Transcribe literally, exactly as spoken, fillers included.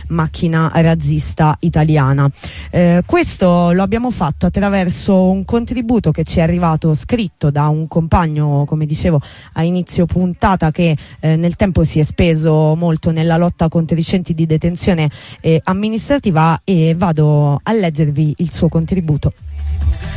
macchina razzista italiana. Eh, questo lo abbiamo fatto attraverso un contributo che ci è arrivato scritto da un compagno, come dicevo a inizio puntata, che eh, nel tempo si è speso molto nella lotta contro i centri di detenzione eh, amministrativa, e vado a leggervi il suo contributo.